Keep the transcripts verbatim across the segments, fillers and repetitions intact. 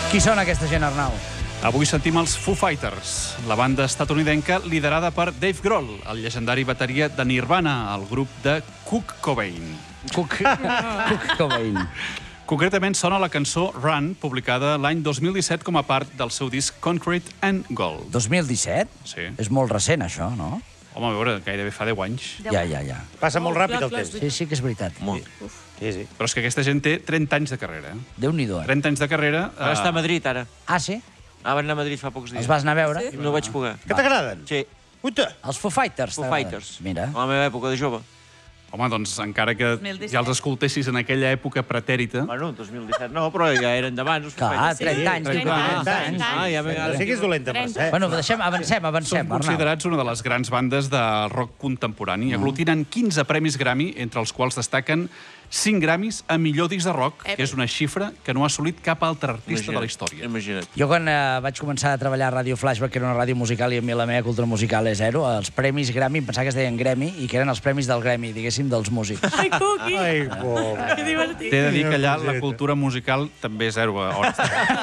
Qui són aquesta gent, Arnau? Avui sentim els Foo Fighters, la banda estatunidenca liderada per Dave Grohl, el llegendari bateria de Nirvana, el grup de Kurt Cobain. Kurt Cobain. Concretament sona la cançó Run, publicada l'any dos mil disset com a part del seu disc Concrete and Gold. dos mil disset? Sí. És molt recent, això, no? Home, a veure, gairebé fa deu anys. Ja, ja, ja. Passa molt ràpid el temps. Sí, sí que és veritat. Molt. Sí, sí. Però és que aquesta gent té trenta anys de carrera. Eh? Déu-n'hi-do, eh? trenta anys de carrera... Ara està a Madrid, ara. Ah, sí? Ah, van anar a Madrid fa pocs dies. Els vas anar a veure? No vaig poder. Que t'agraden? Sí, Uita! Els Foo Fighters, Foo t'agraden? Fighters. Mira. A la meva època de jove. Home, doncs, encara que dos mil disset. ja els escoltessis en aquella època pretèrita... Bueno, dos mil disset no, però ja eren d'abans. Clar, trenta anys. trenta anys, Ah, trenta ah, ja anys. m'he... No sé que és dolenta per ser. Bueno, deixem, avancem, avancem, Són Arnau. considerats una de les grans bandes de rock contemporani. Aglutinen quinze premis Grammy, entre els quals destaquen cinc Grammys a millor disc de rock, que és una xifra que no ha assolit cap altre artista de la història. Imagina't. Jo quan eh, vaig començar a treballar a Ràdio Flashback, que era una ràdio musical i a mi la meva cultura musical és zero, els premis Grammy, em pensava que es deien Grammy i que eren els premis del Grammy, diguéssim, dels músics. Ai, Cuqui! Ai, bo. Que divertit. T'he de dir que allà la cultura musical també és zero a hores.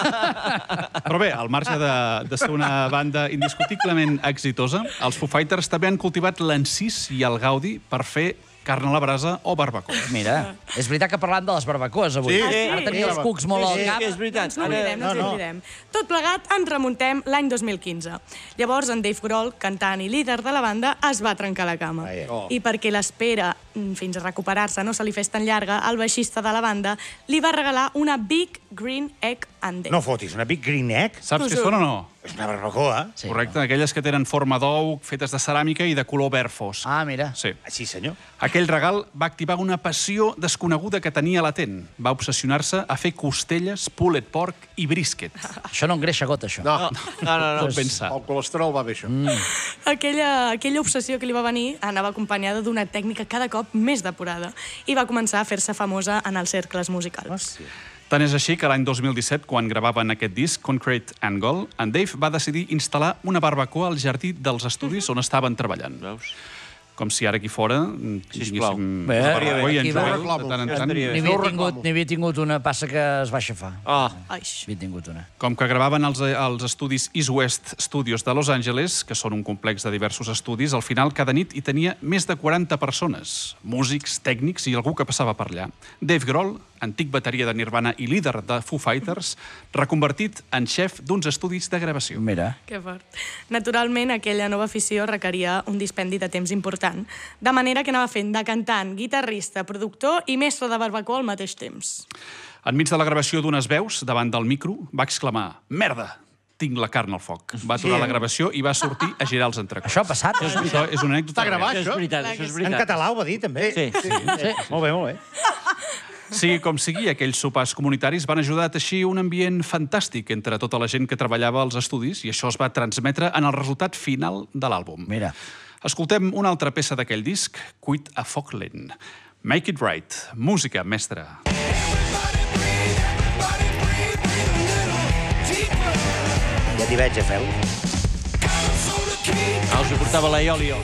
Però bé, al marge de, de ser una banda indiscutiblement exitosa, els Foo Fighters també han cultivat l'encís i el gaudi per fer carn a la brasa o barbacoa. Mira, és veritat que parlant de les barbacoes avui. Sí, Ara sí, tenia sí. els cucs molt al Sí, cap. és veritat. Ens n'oblidem, no No, ens no. n'oblidem. Tot plegat ens remuntem l'any dos mil quinze. Llavors, en Dave Grohl, cantant i líder de la banda, es va trencar la cama. Ai, oh. I perquè l'espera mm, fins a recuperar-se no se li fes tan llarga, el baixista de la banda li va regalar una Big Green Egg and Dave. No fotis, una Big Green Egg? Saps T'ho què juro. són o no? És una barbacoa. Sí, Correcte, aquelles que tenen forma d'ou, fetes de ceràmica i de color verd fosc. Ah, mira. Sí. Ah, sí, senyor. Aquell regal va activar una passió desconeguda que tenia latent. Va obsessionar-se a fer costelles, pulled pork i brisket. Això no engreixa gota, això. No, No, no, no. Tot ben sa. el colesterol va bé, això. Aquella, aquella obsessió que li va venir anava acompanyada d'una tècnica cada cop més depurada i va començar a fer-se famosa en els cercles musicals. Tant és així que l'any dos mil disset, quan gravaven aquest disc, Concrete and Gold, en Dave va decidir instal·lar una barbacoa al jardí dels estudis on estaven treballant. Veus? Com si ara aquí fora Sisplau. tinguéssim Bé, una barbacoa i aquí en va. Joel, Reclamo. de tant en tant. Estaria bé. N'hi havia, tingut, n'hi havia tingut una passa que es va aixafar. Ah, Ai, N'hi havia tingut una. Com que gravaven als, als estudis East West Studios de Los Angeles, que són un complex de diversos estudis, al final cada nit hi tenia més de quaranta persones, músics, tècnics i algú que passava per allà. Dave Grohl, antic bateria de Nirvana i líder de Foo Fighters, reconvertit en xef d'uns estudis de gravació. Mira. que fort. Naturalment, aquella nova afició requeria un dispendi de temps important, de manera que anava fent de cantant, guitarrista, productor i mestre de barbacoa al mateix temps. Enmig de la gravació d'unes veus, davant del micro, va exclamar «Merda! Tinc la carn al foc». Va aturar la gravació i va sortir a girar els entrecots. Això ha passat? Això és una anècdota Està gravat, real. això és veritat, això és En veritat. català ho va dir, també. Sí, sí. Sí. Molt bé, molt bé. Sigui com sigui, aquells sopars comunitaris van ajudar a teixir un ambient fantàstic entre tota la gent que treballava als estudis i això es va transmetre en el resultat final de l'àlbum. Mira. Escoltem una altra peça d'aquell disc, Cuit a foc lent. Make it right. Música, mestre. Ja t'hi veig, eh, Fel? Ah, els hi portava la Iolio.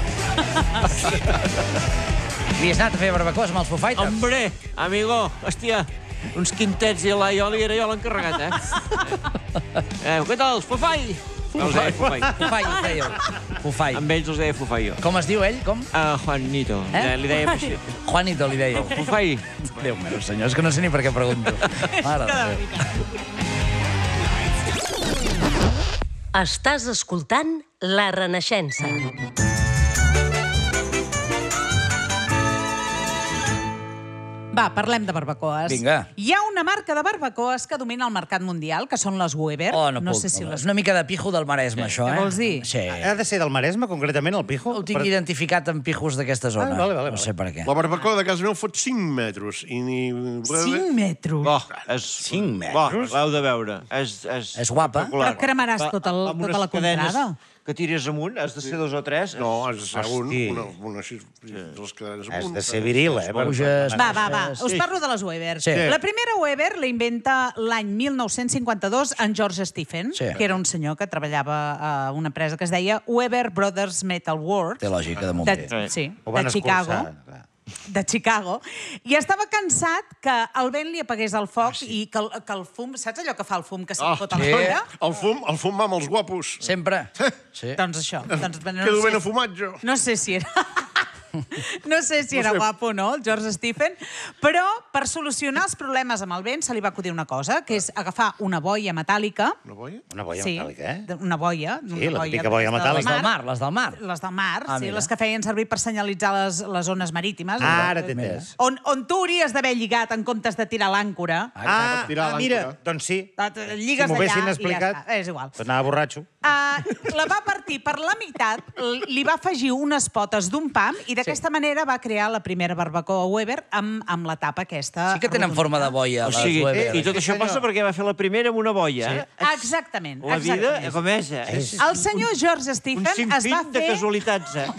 Havies anat a fer barbacoes amb els Foo Fighters? Hombre, amigo, hòstia, uns quintets i la Ioli era jo l'encarregat, eh? eh? Què tal, Fufai? Els deia Fufai. Fufai, us dèieu. Fufai. Amb ells els deia Fufai jo. Com es diu ell? Com? Uh, Juanito. Eh? Eh? Li deia... Juanito, li dèieu. Fufai. Déu meu, senyor, és que no sé ni per què pregunto. Mare de Déu. Estàs escoltant La Renaixença. Va, parlem de barbacoes. Vinga. Hi ha una marca de barbacoes que domina el mercat mundial, que són les Weber. Oh, no, no puc. sé si les... És una mica de pijo del Maresme, això, Què eh? vols dir? Sí. Ha de ser del Maresme, concretament, el pijo? Ho tinc identificat amb pijos d'aquesta zona. Ah, vale, vale, No vale. sé per què. La barbacoa de casa meu fot cinc metres. I ni... cinc metres? Oh, és... Cinc metres? Oh, l'heu de veure. És, és, És guapa. espectacular. Però cremaràs Va, tot el- amb tota unes la contrada? cadenes Que tires amunt, has de ser dos o tres. No, has de ser un, Hosti. una, una, així, les cadenes Has amunt. de ser viril, eh? Puges... Va, va, va. Us Sí. parlo de les Weber. Sí. La primera Weber la inventa l'any mil nou-cents cinquanta-dos en George Stephen, Sí. que era un senyor que treballava a una empresa que es deia Weber Brothers Metal Works. Té lògica, de de, moment. sí, Ho van de Chicago. escurçar, clar. de Chicago, i estava cansat que el vent li apagués el foc ah, sí. i que el, que el fum... Saps allò que fa el fum, que se'n Oh, fot a la sí. colla? El fum, el fum va amb els guapos. Sempre. Sí. Doncs això. Doncs, no Quedo ben sé, afumat, jo. no sé si era... No sé si era guapo o no, el George Stephen, però per solucionar els problemes amb el vent se li va acudir una cosa, que és agafar una boia metàl·lica. Una boia? Una boia Sí, metàl·lica, eh? de- una boia. Sí, una la típica boia d'aquestes metàl·lica. Les del mar, les del mar. Les del mar, Ah, sí, mira. les que feien servir per senyalitzar les, les zones marítimes. Ara t'he entès. On, on tu hauries d'haver lligat en comptes de tirar l'àncora. Ah, tirar ah, mira, l'àncora. doncs sí. Et lligues Si m'ho haguessin d'allà i ja explicat, està. És igual. doncs anava borratxo. Uh, la va partir per la meitat, li va afegir unes potes d'un pam i d'aquesta manera va crear la primera barbacoa Weber amb, amb la tapa aquesta. Sí que tenen forma de boia, O les sigui, Weber. i tot això passa perquè va fer la primera amb una boia. eh? Exactament. La vida exactament. com és, eh? El senyor George Un Stephen es va sinfín de fer... casualitats, eh?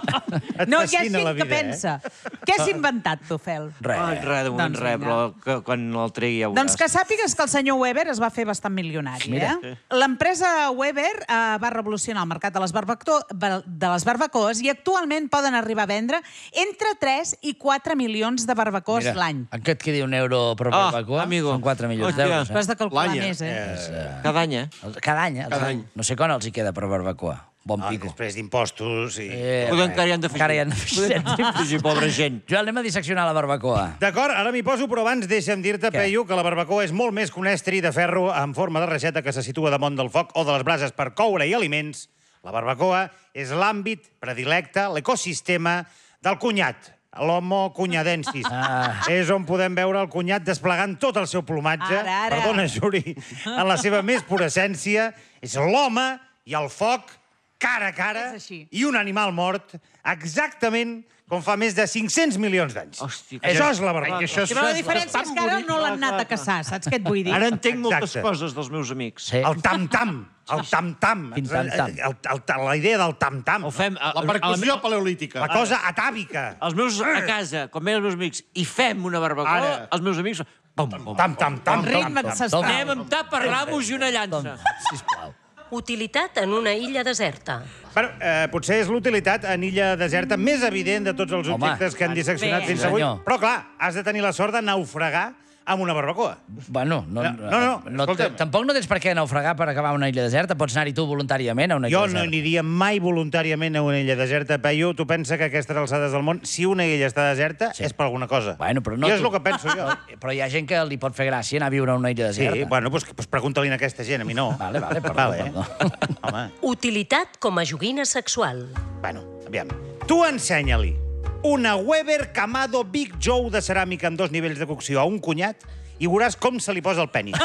Et No, hi ha fascina gent la que vida, pensa. Què has inventat, tu, Fel? Res. Ah, res, de moment Doncs res, vinga. però que, quan el tregui ja ho Doncs veuràs. que sàpigues que el senyor Weber es va fer bastant milionari. Mira. Eh? L'empresa Weber eh, va revolucionar el mercat de les, barbaco de les barbacoes i actualment poden arribar a vendre entre tres i quatre milions de barbacoes l'any. Aquest que diu un euro per Ah, barbacoa amigo. són quatre milions Hòstia. d'euros. Però has de calcular L'any, eh? més, eh? Cada any, eh? Eh? Cada any, eh? Cada any. No sé quan els hi queda per barbacoa. Bon Ah, pico. després d'impostos i... Eh, Podem encara hi han d'afegir. Encara hi han d'afegir. Podem afegir, pobra gent. Joel, anem a disseccionar la barbacoa. D'acord, ara m'hi poso, però abans deixa'm dir-te, Què? Peyu, que la barbacoa és molt més que un estri de ferro en forma de reixeta que se situa damunt del foc o de les brases per coure i aliments. La barbacoa és l'àmbit predilecte, l'ecosistema del cunyat, l'homo cunyadensis. Ah. És on podem veure el cunyat desplegant tot el seu plomatge, Ara, ara. perdona, Juri, en la seva més pura essència. És l'home i el foc, cara a cara, És així. i un animal mort, exactament com fa més de cinc-cents milions d'anys. Hòstia, Això és la barbacoa. Això és... Sí, però la diferència és que ara no l'han anat a caçar, saps què et vull dir? Ara entenc moltes Exacte. coses dels meus amics. Sí. El tam-tam, el tam-tam. Quin tam-tam? El, el, el, la idea del tam-tam. Ho fem... A, La percussió paleolítica. La cosa atàvica. Els meus a casa, quan venen els meus amics, i fem una barbacoa, Ara. els meus amics... Pum, pum, pum. Tam-tam-tam. El ritme ancestral. Anem amb tapa, ramos i una llança. Sisplau. Utilitat en una illa deserta. Bueno, eh, potser és l'utilitat en illa deserta més evident de tots els Home, objectes que han disseccionat bé. fins avui. Senyor. Però, clar, has de tenir la sort de naufragar amb una barbacoa. Bueno, no, No, no, no, escolta'm. tampoc no tens per què naufragar per acabar a una illa deserta. Pots anar-hi tu voluntàriament a una illa Jo no deserta. aniria mai voluntàriament a una illa deserta, Peyu. Tu pensa que a aquestes alçades del món, si una illa està deserta, Sí. és per alguna cosa. Bueno, però no I és tu. el que penso jo. Però hi ha gent que li pot fer gràcia anar a viure a una illa Sí, deserta. bueno, doncs, doncs pregunta-li a aquesta gent, a mi no. Vale, vale, perdó, vale. perdó. Home, Utilitat com a joguina sexual. bueno, aviam. Tu ensenya-li una Weber Camado Big Joe de ceràmica amb dos nivells de cocció a un cunyat i veuràs com se li posa el penis.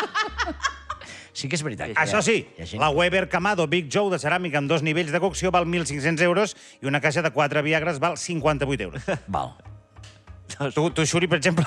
Sí que és veritat. que Això hi ha- sí, hi ha gent- la Weber Camado Big Joe de ceràmica amb dos nivells de cocció val mil cinc-cents euros i una caixa de quatre Viagres val cinquanta-vuit euros. Val. Tu, tu Xuri, per exemple...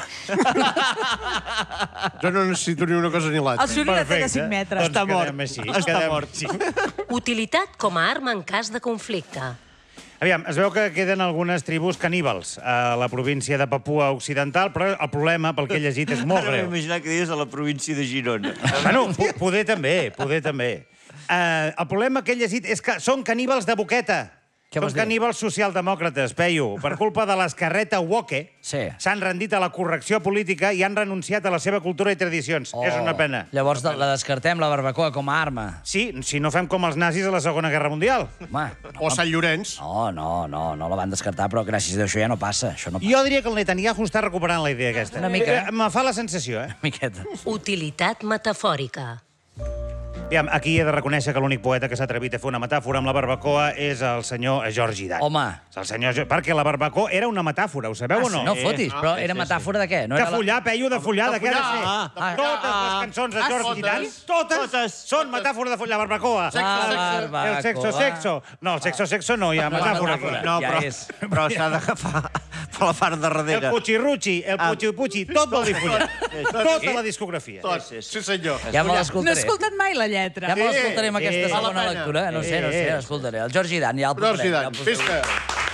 Jo no necessito ni una cosa ni l'altra. El Xuri la té de cinc metres. Doncs Està mort. quedem així. Està quedem mort. així. Utilitat com a arma en cas de conflicte. Aviam, es veu que queden algunes tribus caníbals a la província de Papua Occidental, però el problema, pel que he llegit, és molt Ara m'he greu. imaginat que dius a la província de Girona. Bueno, po- poder també, poder també. Uh, el problema que he llegit és que són caníbals de boqueta. Què Són vols dir? caníbals socialdemòcrates, Peyu. Per culpa de l'escarreta woke, Sí. s'han rendit a la correcció política i han renunciat a la seva cultura i tradicions. És una pena. Oh. Llavors de- la descartem, la barbacoa, com a arma. Sí, si no fem com els nazis a la Segona Guerra Mundial. Home, O Sant Llorenç. no, no, no, no la van descartar, però gràcies a Déu això ja no passa. Això no passa. Jo diria que el Netanyahu està recuperant la idea aquesta. Una mica. Eh, Me fa la sensació, eh? Una miqueta. Utilitat metafòrica. Aviam, aquí he de reconèixer que l'únic poeta que s'ha atrevit a fer una metàfora amb la barbacoa és el senyor Georgi Dan. Home. És el senyor... Jo- Perquè la barbacoa era una metàfora, ho sabeu o no? No fotis, però era metàfora de què? No era De la- follar, Peyu, de follar, de què ha de ser? Ah, ah, Totes ah, les cançons de ah, Georgi Dan, totes, totes, totes, són metàfora de follar, barbacoa. La El barbacoa. sexo, sexo. No, el sexo, sexo no, hi ha No és metàfora metàfora. aquí. No, Ja però, és. però s'ha d'agafar per la part de El darrere. puchi-ruchi, el Ah. puchi-puchi, tot vol dir follar. Tota la discografia. Tot. Sí, senyor. Ja me No he l'escoltaré. escoltat mai la lletra. Ja me l'escoltaré amb aquesta eh, segona val la pena. lectura. No sé, no sé, Eh. l'escoltaré. El Georgi Dan, ja el Georgi posarem. ja Dan, el posarem. fes-te.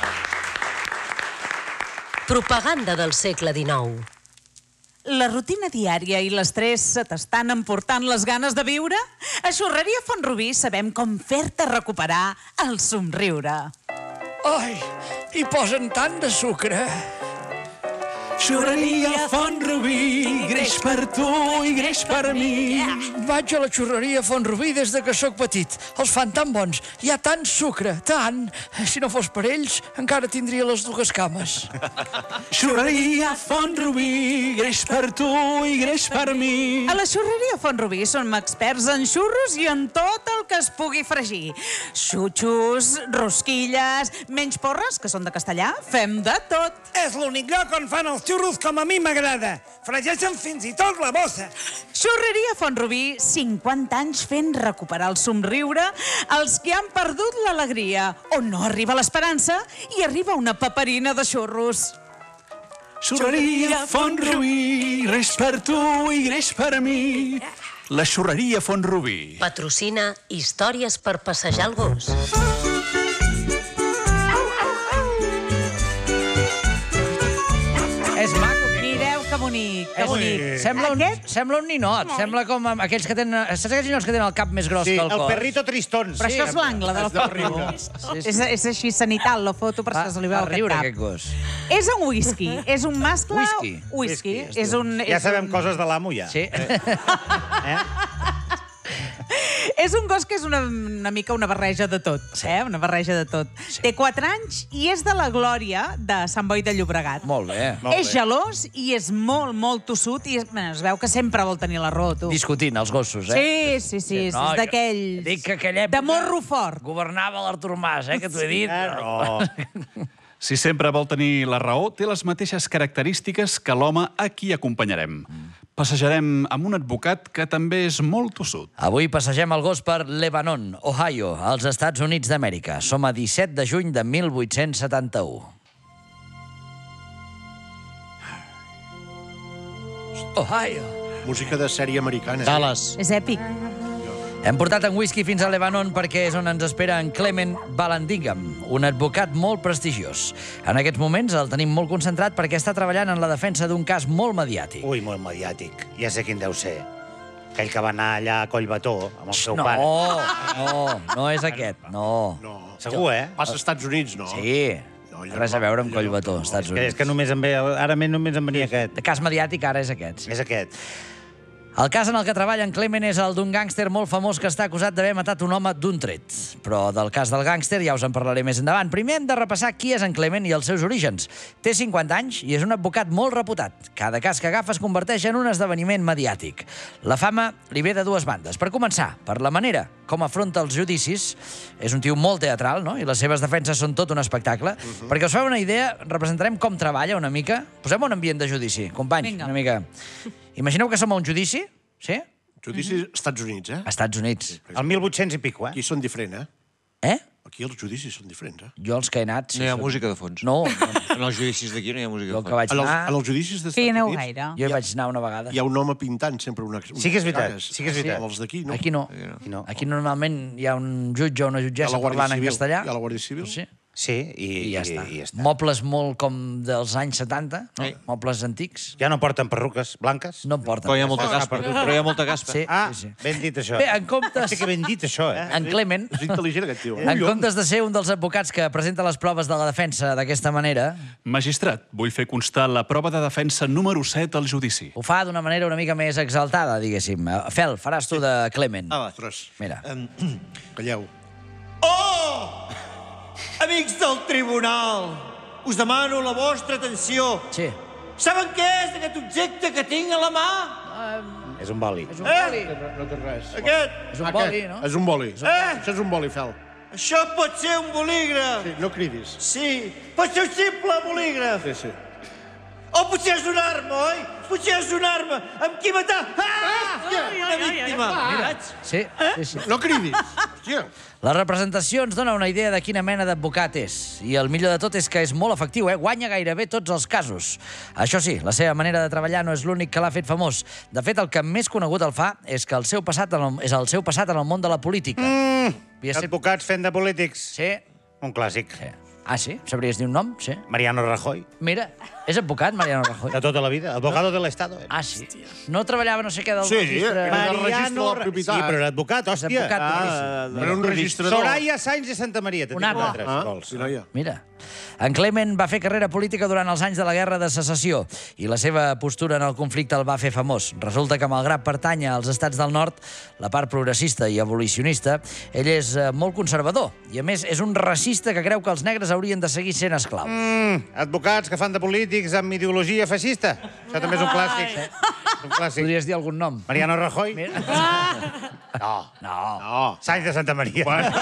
Propaganda del segle dinou. La rutina diària i l'estrès se t'estan emportant les ganes de viure? A Xurreria Font-rubí sabem com fer-te recuperar el somriure. Ai, hi posen tant de sucre. Xurreria Font-rubí, greix per tu i greix per mi. Vaig a la xurreria Font-rubí des de que sóc petit. Els fan tan bons. Hi ha tant sucre, tant. Si no fos per ells, encara tindria les dues cames. Xurreria Font-rubí, greix per tu i greix per mi. A la xurreria Font-rubí som experts en xurros i en tot el que es pugui fregir. Xutxos, rosquilles, menys porres, que són de castellà, fem de tot. És l'únic lloc on fan els xurros com a mi m'agrada. Fregeixen fins i tot la bossa. Xurreria Font-rubí, cinquanta anys fent recuperar el somriure als que han perdut l'alegria, on no arriba l'esperança i arriba una paperina de xurros. Xurreria Font-rubí, greix per tu i greix per mi. La xurreria Font-rubí. Patrocina Històries per passejar el gos. És maco. Mireu que bonic, que bonic. Sembla un, sembla un ninot. Sembla com aquells que tenen... Saps aquells ninots que tenen el cap més gros Sí, que el el cos? perrito tristons. Però això és l'angle de la foto. És, és així sanital, la foto, per Va, això se li veu va aquest riure cap. aquest gos. És un whisky, és un mascle... Whisky. Whisky. Whisky, És un, Ja és sabem un... coses de l'amo, ja. Sí. Eh? És un gos que és una, una mica una barreja de tot, eh? Una barreja de tot. Té quatre anys i és de la Glòria de Sant Boi de Llobregat. Molt bé. És gelós i és molt, molt tossut i es, bueno, es veu que sempre vol tenir la raó, tu. Discutint, els gossos, eh? Sí, sí, sí, és No, jo d'aquells... Dic que aquella època... De morro fort. Governava l'Artur Mas, eh, que t'ho he dit. No. Si sempre vol tenir la raó, té les mateixes característiques que l'home a qui acompanyarem. Passejarem amb un advocat que també és molt tossut. Avui passegem el gos per Lebanon, Ohio, als Estats Units d'Amèrica. Som a disset de juny de mil vuit-cents setanta-u. Ohio. Música de sèrie americana. Dallas. És èpic. Hem portat en whisky fins a Lebanon perquè és on ens espera en Clement Vallandigham, un advocat molt prestigiós. En aquests moments el tenim molt concentrat perquè està treballant en la defensa d'un cas molt mediàtic. Ui, molt mediàtic. Ja sé quin deu ser. Aquell que va anar allà a Collbató amb el seu No, pare. no, no és aquest, no. No. Segur, eh? Passa als Estats Units, no? Sí, No, allò res a no, veure amb allò Collbató, no. Estats És que, és Units. que només em ve, ara només em venia aquest. De cas mediàtic ara és aquest, sí. És aquest. El cas en el que treballa en Clement és el d'un gàngster molt famós que està acusat d'haver matat un home d'un tret. Però del cas del gàngster ja us en parlaré més endavant. Primer hem de repassar qui és en Clement i els seus orígens. Té cinquanta anys i és un advocat molt reputat. Cada cas que agafa es converteix en un esdeveniment mediàtic. La fama li ve de dues bandes. Per començar, per la manera com afronta els judicis. És un tio molt teatral, no? I les seves defenses són tot un espectacle. Uh-huh. Perquè us feu una idea, representarem com treballa una mica. Posem un ambient de judici. Companys, Vinga. una mica. Imagineu que som a un judici, sí? Judici als Estats Units, eh? A Estats Units. El mil vuit-cents i pico, eh? Aquí són diferents, eh? Eh? Aquí els judicis són diferents, eh? Jo els que he anat... Sí, No hi ha són- música de fons. No, no. En els judicis d'aquí no hi ha música Jo de que fons. vaig En els, anar... en els judicis dels Que hi Estats aneu Units gaire. Jo hi vaig anar una vegada. hi ha un home pintant sempre una... Sí que és veritat, cares. sí que és veritat. Amb els d'aquí, no? Aquí no. Aquí no. Aquí normalment hi ha un jutge o una Hi ha jutgessa la Guàrdia parlant en Civil. castellà. Hi ha la Guàrdia Civil. Sí. Sí, i, I ja està. I, i ja està. Mobles molt com dels anys setanta, no? Sí. Mobles antics. Ja no porten perruques blanques? No en porten. Però hi ha molta Ah, caspa. perdó. Però hi ha molta caspa. Sí, Ah, sí, sí. ben dit això. Bé, en comptes... Hosti, que ben dit això, eh? En Clement, És intel·ligent, aquest tio. en comptes de ser un dels advocats que presenta les proves de la defensa d'aquesta manera, Magistrat, vull fer constar la prova de defensa número set al judici. ho fa d'una manera una mica més exaltada, diguéssim. Fel, faràs tu de Clement. Ah, va. Ostres, Mira. calleu. Oh! Amics del tribunal, us demano la vostra atenció. Sí. Saben què és aquest objecte que tinc a la mà? És un boli. És un Eh? boli. No té res. Aquest? És un boli, no? És un boli. Eh? Això és un boli, Fel. Això pot ser un bolígraf. Sí, no cridis. Sí, pot ser un simple bolígraf. Sí, sí. O potser és una arma, oi? Potser és una arma amb qui matar. Ah! Una víctima. Sí, sí, sí. No cridis. Hòstia. La representació ens dona una idea de quina mena d'advocat és. I el millor de tot és que és molt efectiu, eh? Guanya gairebé tots els casos. Això sí, la seva manera de treballar no és l'únic que l'ha fet famós. De fet, el que més conegut el fa és que el seu passat en el, és el seu passat en el món de la política. Mm. Advocats fent de polítics. Sí. Un clàssic. Sí. Ah, sí? Sabries dir un nom? Sí. Mariano Rajoy. Mira, és advocat, Mariano Rajoy. De tota la vida. Abogado del Estado. Eh? Ah, sí. No treballava no sé què del Sí, registre... era del registre de la Ra- propietat. Sí, però era advocat, hòstia. Advocat, Ah, boníssim. Era un registrador. Soraya Sainz de Santa Maria. Un altre. Ah, Ah, sí, noia. Mira, En Clement va fer carrera política durant els anys de la Guerra de Secessió i la seva postura en el conflicte el va fer famós. Resulta que, malgrat pertànyer als estats del nord, la part progressista i abolicionista, ell és molt conservador i, a més, és un racista que creu que els negres haurien de seguir sent esclaus. Mm, advocats que fan de polítics amb ideologia feixista. Això també és un clàssic. Un clàssic. Podries dir algun nom? Mariano Rajoy? No. No. No. Sainz de Santa Maria.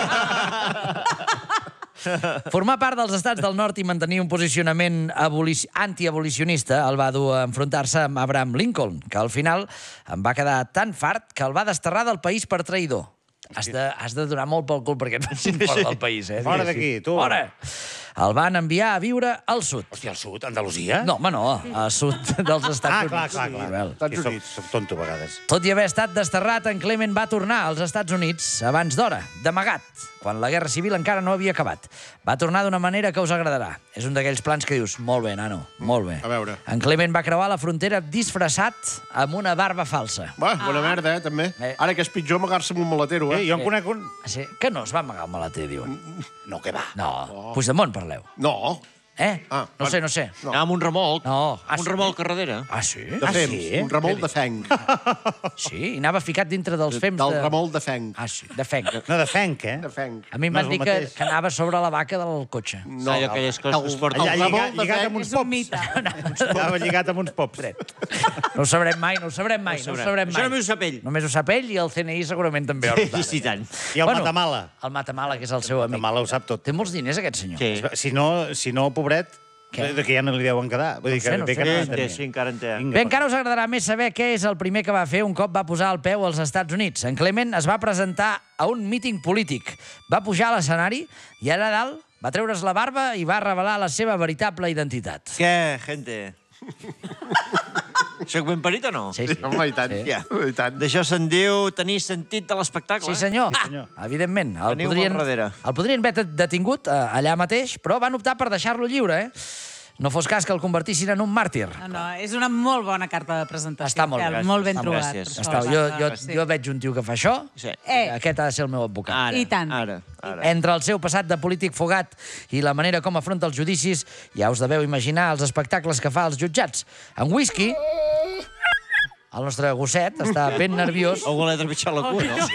Formar part dels estats del nord i mantenir un posicionament antiabolicionista el va dur a enfrontar-se amb Abraham Lincoln, que al final en va quedar tan fart que el va desterrar del país per traïdor. Has de, has de donar molt pel cul perquè et facin fora del país, eh? Fora d'aquí, tu. Fora! El van enviar a viure al sud. Hòstia, al sud? Andalusia? No, home, no, al sud dels Estats Ah, Units. clar, clar, clar. Sí, Soc, soc tonto a vegades. Tot i haver estat desterrat, en Clement va tornar als Estats Units abans d'hora, d'amagat, quan la Guerra Civil encara no havia acabat. Va tornar d'una manera que us agradarà. És un d'aquells plans que dius, molt bé, nano, molt bé. A veure. En Clement va creuar la frontera disfressat amb una barba falsa. Va, bona merda, eh, també. Ara que és pitjor amagar-se amb un maletero, eh? Eh, jo en conec un... Sí, que no es va amagar el maleter, diuen. No, que va. No, Puigdemont parleu. No. Eh? Ah, no sé, no sé. No. Amb un remolc. No. Ah, un sí? remolc a darrere. Ah, sí? De Ah, fems, sí? un remolc de fenc. Sí, i anava ficat dintre dels fems Del de... remolc de fenc. Ah, sí, de fenc. No, de fenc, eh? De fenc. A mi No m'han és el dit que, mateix. que anava sobre la vaca del cotxe. No, Allò, aquelles coses que es porten. Allà, El lligat, remolc de lligat fenc amb uns és un pops. mite. Anava lligat amb uns pops. No ho sabrem mai, no ho sabrem mai, no ho sabrem mai. Això només ho sap ell. Només ho sap ell i el C N I segurament també ho Sí, sí, tant. I el Matamala. El Matamala, que és el seu amic. Matamala ho sap tot. Té molts diners, aquest senyor. Sí. Si no, si no pobret, Què? de que ja no li deuen quedar. Vull dir sé, que no bé sé. que no Sí, en té, tenia. sí, encara en té. Vinga, Bé, encara us agradarà més saber què és el primer que va fer un cop va posar el peu als Estats Units. En Clement es va presentar a un míting polític. Va pujar a l'escenari i allà dalt va treure's la barba i va revelar la seva veritable identitat. Què, gente? Soc ben parit o no? Sí, sí. Home, i tant. Sí. Ja. I tant. D'això se'n diu tenir sentit de l'espectacle. Sí, senyor. Evidentment. El Teniu podrien, molt darrere. el podrien haver detingut eh, allà mateix, però van optar per deixar-lo lliure, eh? No fos cas que el convertissin en un màrtir. No, no, és una molt bona carta de presentació. Està molt bé. Fel, molt ben Està trobat. gràcies. per Està, això. jo, jo, Sí. jo veig un tio que fa això, Sí. Eh. aquest ha de ser el meu advocat. Ara, I tant. Ara, ara. Entre el seu passat de polític fugat i la manera com afronta els judicis, ja us deveu imaginar els espectacles que fa als jutjats. En Whisky, el nostre gosset, està ben nerviós. Algú l'ha trepitjat la cua, no?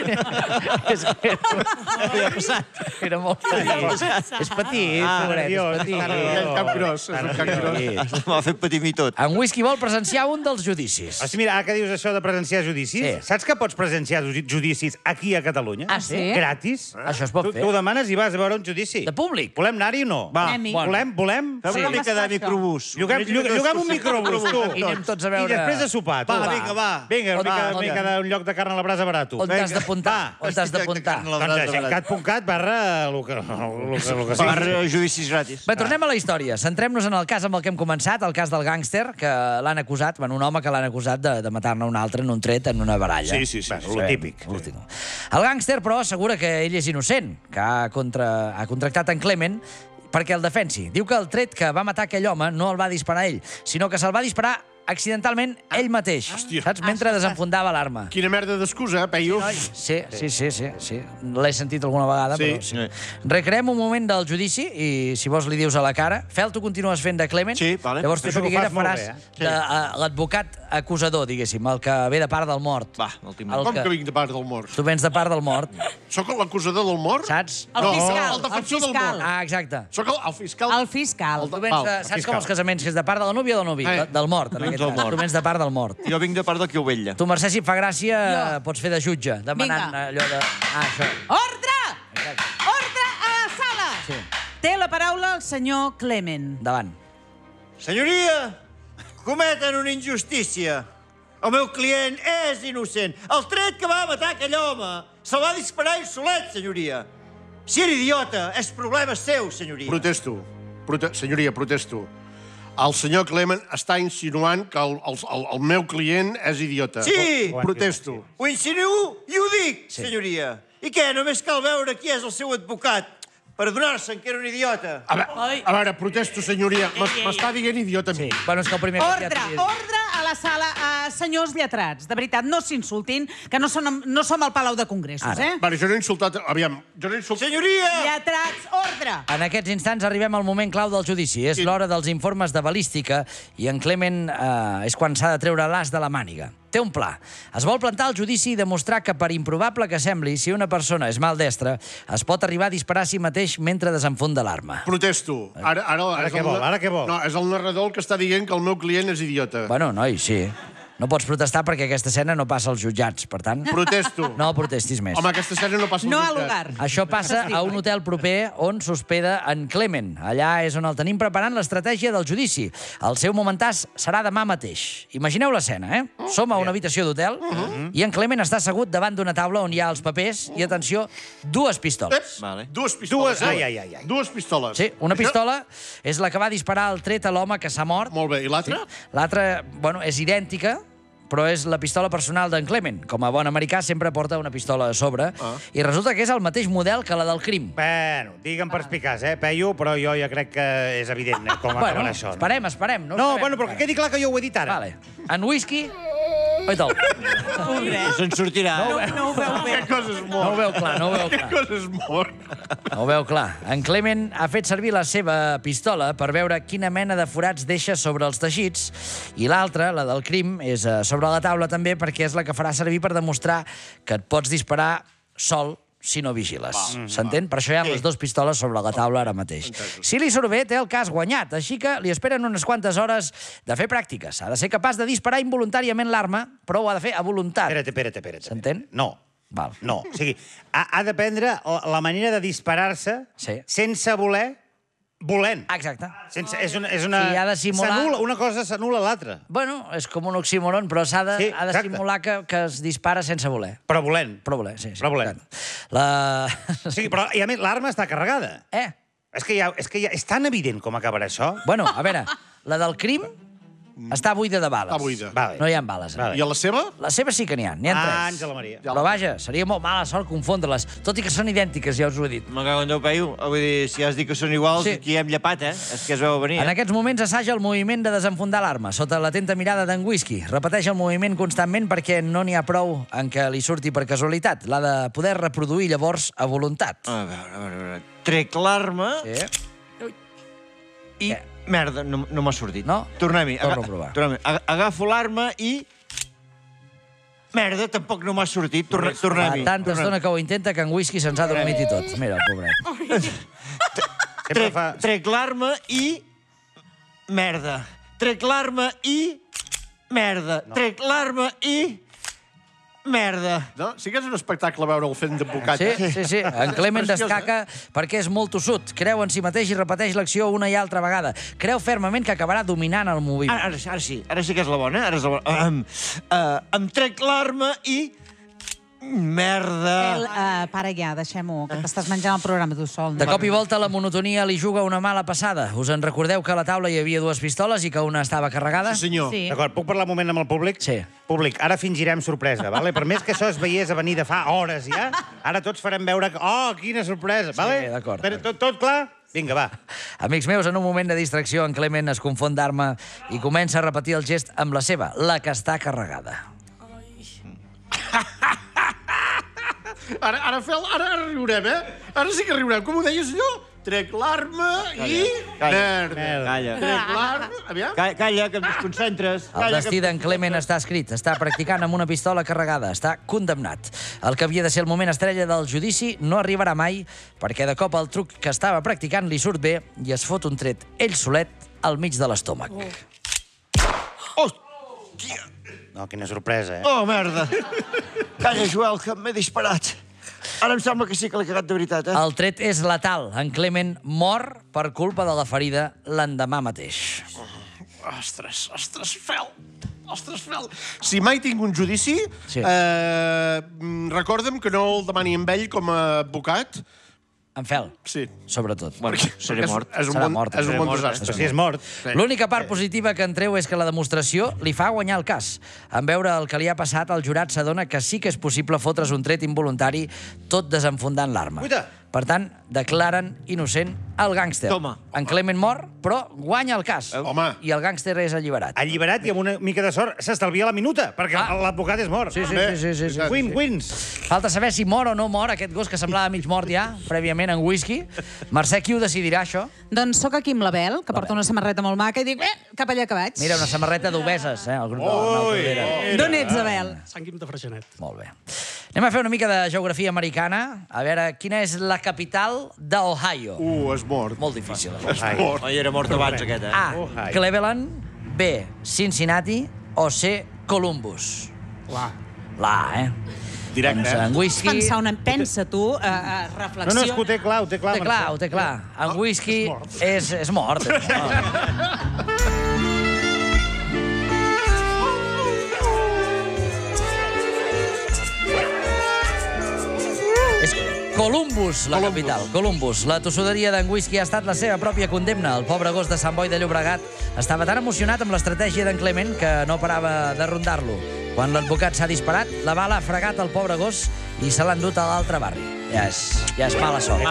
És que era, era molt petit. És petit, Ah, pobret, nerviós, és petit. està És nerviós. un cap gros, és un cap gros. M'ha fet patir mi tot. En Whisky vol presenciar un dels judicis. Hosti, mira, ara que dius això de presenciar judicis, Sí. saps que pots presenciar ju- judicis aquí a Catalunya? Ah, sí? Gratis. Això es pot Tu, fer. tu ho demanes i vas a veure un judici. De públic. Volem anar-hi o no? Va, Anem-hi. Volem, volem? Fem una Sí. mica de Com es fa microbús. Lloguem, lloguem, lloguem un microbús, tu. I anem tots a veure... I després de sopar, tu. Va, vinga, va. Vinga, una Va, mica, va. mica d'un lloc de carn a la brasa barat, tu. On t'has d'apuntar? On t'has d'apuntar? Doncs a gencat punt cat barra el que, el que, el que sigui. Per judicis gratis. Bé, tornem a la història. Centrem-nos en el cas amb el que hem començat, el cas del gàngster, que l'han acusat, bueno, un home que l'han acusat de, de matar-ne un altre en un tret, en una baralla. Sí, sí, sí. Bueno, lo típic. Lo típic. El gàngster, però, assegura que ell és innocent, que ha, contra... ha contractat en Clement perquè el defensi. Diu que el tret que va matar aquell home no el va disparar ell, sinó que se'l va disparar accidentalment ell mateix, Hòstia. saps? Mentre desenfundava l'arma. Quina merda d'excusa, eh, Peyu? Sí, sí, sí, sí, sí. L'he sentit alguna vegada, Sí. però sí. Recreem un moment del judici i, si vols, li dius a la cara. Fel, tu continues fent de Clement. Sí, vale. Llavors tu, Això ho Xuriguera, fas molt faràs bé, eh? de, uh, l'advocat acusador, diguéssim, el que ve de part del mort. Va, el tinc. El Com que- que vinc de part del mort? Tu vens de part del mort, Sóc l'acusador del mort? saps? El No, fiscal. el defensor el del fiscal. mort. Ah, exacte. Sóc el, el fiscal... El fiscal. Tu vens de, Val, saps com els casaments, que és de part de la núvia o del nuvi? Eh. Del mort, en Vens aquest del cas. mort. Tu vens de part del mort. Jo vinc de part del que ho vetlla. Tu, Mercè, si et fa gràcia, pots fer de jutge, demanant Vinga. allò de... Ah, això. Ordre! Ordre a la sala! Sí. Té la paraula el senyor Clement. Davant. Senyoria, cometen una injustícia. El meu client és innocent. El tret que va matar aquell home se'l va disparar ell solet, senyoria. Si era idiota, és problema seu, senyoria. Protesto. Prote senyoria, protesto. El senyor Clement està insinuant que el, el, el, el meu client és idiota. Sí! Protesto. Ho insinuo i ho dic, senyoria. I què, només cal veure qui és el seu advocat per adonar-se'n que era un idiota. A, ve a veure, protesto, senyoria. M'està dient idiota a mi. Bueno, és que el primer... que Ordre, ja t'havia dit. ordre a la la sala. Uh, senyors lletrats, de veritat, no s'insultin, que no som, no som al Palau de Congressos, eh? Vale, jo no he insultat... Aviam, jo no he insultat... Senyoria! Lletrats, ordre! En aquests instants arribem al moment clau del judici. És l'hora dels informes de balística i en Clement eh, és quan s'ha de treure l'as de la màniga. Té un pla. Es vol plantar el judici i demostrar que, per improbable que sembli, si una persona és maldestra, es pot arribar a disparar a si mateix mentre desenfunda l'arma. Protesto. Ara, ara, Ara què vol? Ara què vol? No, és el narrador el que està dient que el meu client és idiota. Bueno, noi, sí. No pots protestar perquè aquesta escena no passa als jutjats, per tant... Protesto. No protestis més. Home, aquesta escena no passa als No jutjats. al lugar. Això passa a un hotel proper on s'hospeda en Clement. Allà és on el tenim preparant l'estratègia del judici. El seu momentàs serà demà mateix. Imagineu l'escena, eh? Som a una habitació d'hotel i en Clement està assegut davant d'una taula on hi ha els papers i, atenció, dues pistoles. Vale. Dues pistoles. Dues, ai, ai, ai, ai. Dues pistoles. Sí, una pistola és la que va disparar el tret a l'home que s'ha mort. Molt bé, i l'altra? L'altra, bueno, és idèntica, però és la pistola personal d'en Clement. Com a bon americà sempre porta una pistola a sobre Ah. i resulta que és el mateix model que la del crim. Bueno, digue'm perspicaç, eh, Peyu, però jo ja crec que és evident eh, com Bueno, acabarà això. esperem, esperem. No, No, esperem, bueno, però que quedi clar que jo ho he dit ara. Vale. En whisky... Oita'l. Se'n sortirà. No, no ho veu bé. Que cosa és No ho mort. veu clar, no ho veu Que clar. cosa és mort. No ho veu clar. En Clement ha fet servir la seva pistola per veure quina mena de forats deixa sobre els teixits i l'altra, la del crim, és eh, sobre la taula també perquè és la que farà servir per demostrar que et pots disparar sol si no vigiles. S'entén? Per això hi ha les dues pistoles sobre la taula ara mateix. Si li surt bé, té el cas guanyat, així que li esperen unes quantes hores de fer pràctiques. Ha de ser capaç de disparar involuntàriament l'arma, però ho ha de fer a voluntat. Espera't, espera't, espera't. S'entén? No. Val. No, o sigui, ha, ha d'aprendre la, la manera de disparar-se Sí. sense voler, volent. Exacte. Sense, és una, és una, Sí, ha de simular- s'anul·la- una cosa s'anul·la a l'altra, Bueno, és com un oxímoron, però s'ha de, Sí, ha de exacte. simular que, que es dispara sense voler. però volent. Però voler, sí. sí Però voler. La... O sigui, però, i a més, l'arma està carregada. Eh? És que, ja, és que ja, és tan evident com acabarà això. Bueno, a veure, la del crim està buida de bales. Està buida. Vale. No hi ha bales. Vale. I a la seva? La seva sí que n'hi ha, n'hi ha Ah, tres. Àngela Maria. Però vaja, seria molt mala sort confondre-les, tot i que són idèntiques, ja us ho he dit. Me cago en Déu, Peyu. Vull dir, si has dit que són iguals, Sí. aquí hem llepat, eh? És que es veu venir, En eh? aquests moments assaja el moviment de desenfundar l'arma, sota l'atenta mirada d'en Whisky. Repeteix el moviment constantment perquè no n'hi ha prou en què li surti per casualitat. L'ha de poder reproduir llavors a voluntat. A veure, a veure, a veure. Trec l'arma Sí. i... Merda, no, no m'ha sortit. No? Tornem-hi. Torna Aga- a provar. Tornem-hi. Aga- Agafo l'arma i... Merda, tampoc no m'ha sortit. Torne- Fa Tornem-hi. tanta estona que ho intenta que en Whisky se'ns ha dormit i tot. Mira, el pobret. Sempre Trec, fa... trec l'arma i... Merda. Trec l'arma i... Merda. No. Trec l'arma i... Merda. No? Sí que és un espectacle veure'l fent d'advocat. Sí, eh? sí, sí. En Clement És preciós, destaca perquè és molt tossut. Creu en si mateix i repeteix l'acció una i altra vegada. Creu fermament que acabarà dominant el moviment. Ara, ara, ara sí, ara sí que és la bona. Ara és la bona. Um, uh, em trec l'arma i... Merda. El, uh, para ja, deixem-ho, que t'estàs menjant el programa tu sol. De cop i volta la monotonia li juga una mala passada. Us en recordeu que a la taula hi havia dues pistoles i que una estava carregada? Sí, senyor. Sí. D'acord, puc parlar un moment amb el públic? Sí. Públic, ara fingirem sorpresa, vale? Per més que això es veiés a venir de fa hores ja, ara tots farem veure que... Oh, quina sorpresa, vale? d'acord. Però Tot, tot clar? Vinga, va. Amics meus, en un moment de distracció, en Clement es confon d'arma i comença a repetir el gest amb la seva, la que està carregada. Ara, ara, fel, ara, ara riurem, eh? Ara sí que riurem. Com ho deies, allò? Trec l'arma i... Calla. Merda. Calla. Trec l'arma... Aviam. Calla, calla, que em desconcentres. El Calla, destí que... d'en Clement està escrit. Està practicant amb una pistola carregada. Està condemnat. El que havia de ser el moment estrella del judici no arribarà mai perquè de cop el truc que estava practicant li surt bé i es fot un tret ell solet al mig de l'estómac. Hòstia! No, quina sorpresa, eh? Oh, merda. Calla, Joel, que m'he disparat. Ara em sembla que sí que l'he cagat de veritat, eh? El tret és letal. En Clement mor per culpa de la ferida l'endemà mateix. Ostres, ostres, fel. Ostres, fel. Si mai tinc un judici, Sí. eh, recorda'm que no el demani amb ell com a advocat. En Fel, Sí. sobretot. Bueno, seré És- mort. És un Serà bon, mort, és un serà bon mort, eh? desastre. Però si és mort. L'única part positiva que en treu és que la demostració li fa guanyar el cas. En veure el que li ha passat, el jurat s'adona que sí que és possible fotre's un tret involuntari tot desenfundant l'arma. Cuita! Per tant, declaren innocent el gàngster. Toma. En Clement mor, però guanya el cas. Home. I el gàngster és alliberat. Alliberat i amb una mica de sort s'estalvia la minuta, perquè Ah. l'advocat és mort. Sí, sí, sí, sí, sí, sí. Win, wins. Falta saber si mor o no mor aquest gos que semblava mig mort ja, prèviament en whisky. Mercè, qui ho decidirà, això? Doncs sóc aquí amb l'Abel, que porta una samarreta molt maca, i dic, eh, cap allà que vaig. Mira, una samarreta d'obeses, eh? El grup de l'Arnau Tordera. D'on ets, Abel? Sant Guim de Freixenet. Molt bé. Anem a fer una mica de geografia americana. A veure, quina és la capital d'Ohio? Uh, és mort. Molt difícil. És mort. Oi, era mort abans, aquest, eh? A, Cleveland, B, Cincinnati o C, Columbus? L'A. L'A, eh? Directe, doncs, eh? en whisky... Pensar una... Pensa tu, eh, eh, No, reflexiona. no, és que ho té clar, ho té clar. Ho té clar, ho té clar. En whisky és, és mort. És mort. És Columbus, la capital. Columbus. La tossuderia d'en whisky ha estat la seva pròpia condemna. El pobre gos de Sant Boi de Llobregat estava tan emocionat amb l'estratègia d'en Clement que no parava de rondar-lo. Quan l'advocat s'ha disparat, la bala ha fregat el pobre gos i se l'ha endut a l'altre barri. Ja és, ja és mala sort.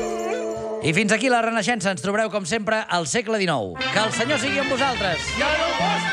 I fins aquí la Renaixença. Ens trobareu, com sempre, al segle dinou. Que el Senyor sigui amb vosaltres. Ja no